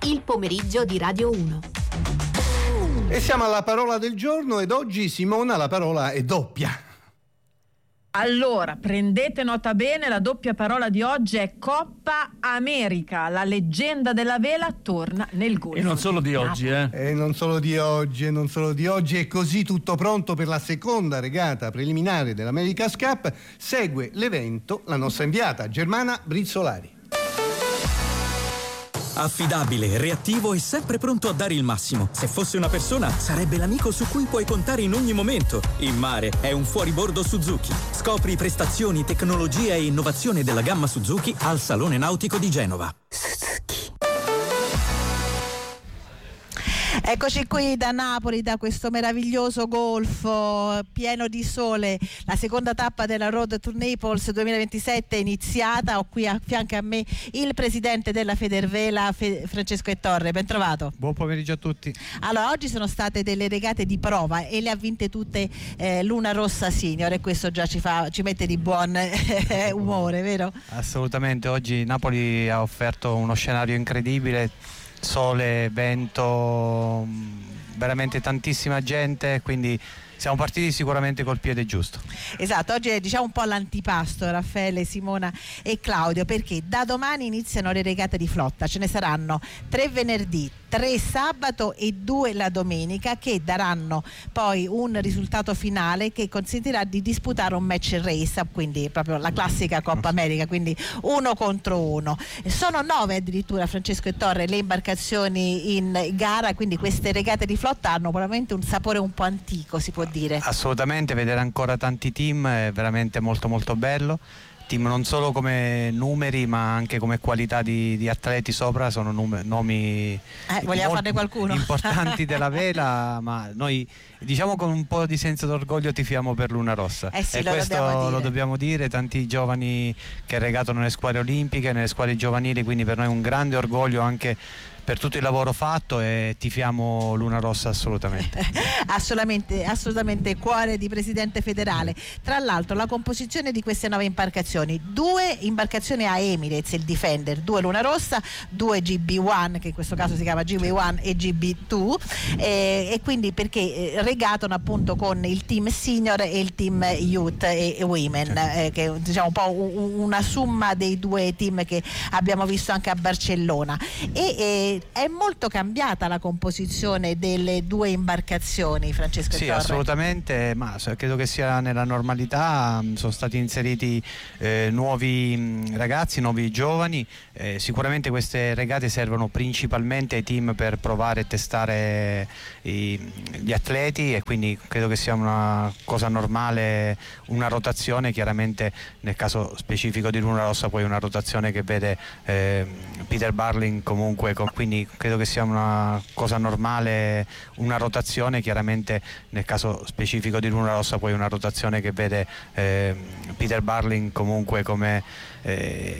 il pomeriggio di Radio 1. E siamo alla parola del giorno ed oggi, Simona, la parola è doppia. Allora, prendete nota bene, la doppia parola di oggi è Coppa America. La leggenda della vela torna nel Golfo. E non solo di oggi, E non solo di oggi, è così tutto pronto per la seconda regata preliminare dell'America's Cup. Segue l'evento la nostra inviata Germana Brizzolari. Affidabile, reattivo e sempre pronto a dare il massimo. Se fosse una persona, sarebbe l'amico su cui puoi contare in ogni momento. In mare è un fuoribordo Suzuki. Scopri prestazioni, tecnologia e innovazione della gamma Suzuki al Salone Nautico di Genova. Eccoci qui da Napoli, da questo meraviglioso golfo pieno di sole. La seconda tappa della Road to Naples 2027 è iniziata. Ho qui a fianco a me il presidente della Federvela, Francesco Ettorre. Ben trovato. Buon pomeriggio a tutti. Allora, oggi sono state delle regate di prova e le ha vinte tutte Luna Rossa Senior, e questo già ci mette di buon umore, vero? Assolutamente, oggi Napoli ha offerto uno scenario incredibile. Sole, vento, veramente tantissima gente, quindi siamo partiti sicuramente col piede giusto. Esatto, oggi è un po' l'antipasto, Raffaele, Simona e Claudio, perché da domani iniziano le regate di flotta. Ce ne saranno 3 venerdì, 3 sabato e 2 la domenica, che daranno poi un risultato finale che consentirà di disputare un match race, quindi proprio la classica Coppa America, quindi 1 contro 1. Sono 9 addirittura, Francesco Ettorre, le imbarcazioni in gara, quindi queste regate di flotta hanno probabilmente un sapore un po' antico, si può dire. Assolutamente, vedere ancora tanti team è veramente molto molto bello. Team non solo come numeri ma anche come qualità di atleti sopra, sono nomi vogliamo farne qualcuno importanti della vela, ma noi diciamo con un po' di senso d'orgoglio tifiamo per Luna Rossa, sì, e questo lo dobbiamo dire, tanti giovani che regatono nelle squadre olimpiche, nelle squadre giovanili, quindi per noi è un grande orgoglio anche per tutto il lavoro fatto, e tifiamo Luna Rossa assolutamente. assolutamente cuore di presidente federale. Tra l'altro la composizione di queste 9 imbarcazioni: 2 imbarcazioni a Emirates, il Defender, 2 Luna Rossa, 2 GB1, che in questo caso si chiama GB1 e GB2, e quindi perché regatano appunto con il team senior e il team youth e women, che è un po' una somma dei 2 team che abbiamo visto anche a Barcellona. È molto cambiata la composizione delle 2 imbarcazioni, Francesco Ettorre? Sì, assolutamente, ma credo che sia nella normalità. Sono stati inseriti nuovi ragazzi, nuovi giovani. Sicuramente queste regate servono principalmente ai team per provare e testare gli atleti, e quindi credo che sia una cosa normale, una rotazione. Chiaramente nel caso specifico di Luna Rossa poi una rotazione che vede Peter Barling comunque quindi credo che sia una cosa normale, una rotazione. Chiaramente nel caso specifico di Luna Rossa poi una rotazione che vede Peter Barling comunque come